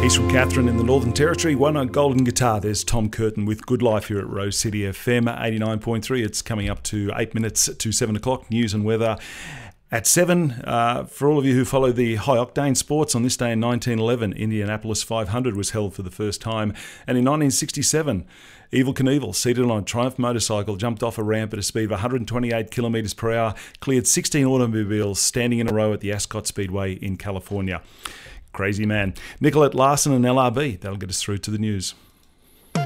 He's from Katherine in the Northern Territory. One on golden guitar. There's Tom Curtin with Good Life here at Rose City FM 89.3. It's coming up to 8 minutes to 7 o'clock. News and weather at 7. For all of you who follow the high-octane sports, on this day in 1911, Indianapolis 500 was held for the first time. And in 1967, Evel Knievel, seated on a Triumph motorcycle, jumped off a ramp at a speed of 128 kilometres per hour, cleared 16 automobiles standing in a row at the Ascot Speedway in California. Crazy man. Nicolette Larson and LRB. That'll get us through to the news.